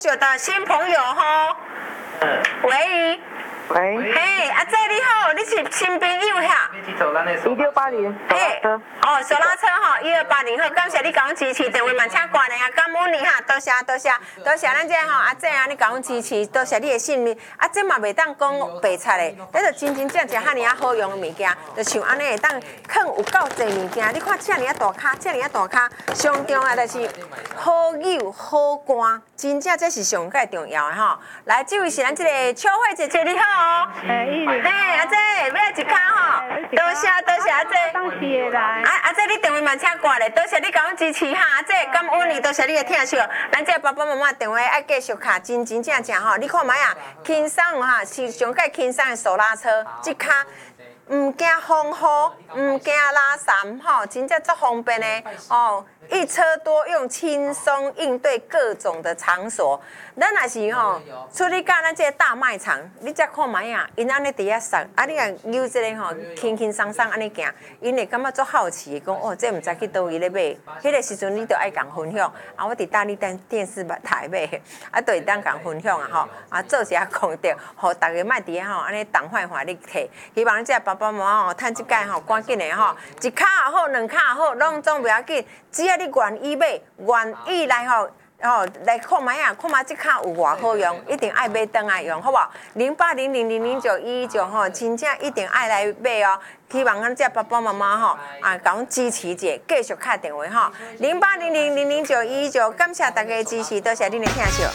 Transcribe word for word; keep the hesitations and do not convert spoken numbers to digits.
就到新朋友吼，喂， 喂， 嘿，阿姐你好，你是新朋友哈？ 一六八零， 嘿，哦，手拉车吼，一二八零好，感谢你甲阮支持，电话嘛请挂咧啊，感恩你哈，多谢多谢多谢咱这吼阿姐啊，你甲阮支持，多谢你的信任，啊，这嘛袂当讲白菜咧，咱就真真正正遐尼啊好用的物件，就像安尼会当藏有够侪物件，你看遮尔啊大卡，遮尔啊大卡，上重要就是好友好歌，真正这是上介重要的吼。来，这位是咱这个秋惠姐姐，你好哦。 哎， 嘿，阿姐，要一卡吼，多谢多谢阿姐。 当时会来。 啊，阿姐，你电话嘛请挂咧，多谢你甲阮支持哈，阿姐，感恩你，多谢你的疼惜。咱这爸爸妈妈电话爱继续卡，真真正正吼，你看卖啊，轻松哈，是上介轻松的手拉车，这卡。唔惊风雨，唔惊拉伞，吼，真正足方便的哦。一车多用，轻松应对各种的场所。咱若是吼，出去到咱这个大卖场，你才看卖啊，因安尼伫遐送，啊，你若有这个吼，轻轻松松安尼行，因会感觉足好奇，讲哦，这毋知去倒位咧买。迄个时阵你着爱共分享，啊，我伫大力电电视台买，啊，着会当共分享啊吼，啊，做一下功德，互大家莫伫遐吼，安尼动坏坏你摕。希望这爸爸妈妈吼，趁即届吼，赶紧的吼，一卡也好，两卡也好，拢总袂要紧，只要你愿意买，愿意来吼。哦，来看卖啊，看卖这卡有偌好用，一定爱买转来用，好不好？零八零零零零九一一九吼，真正一定爱来买哦。希望咱这爸爸妈妈吼啊，甲阮支持者，继续打电话吼，零八零零零零九一一九，感谢大家的支持，多谢恁的听惜。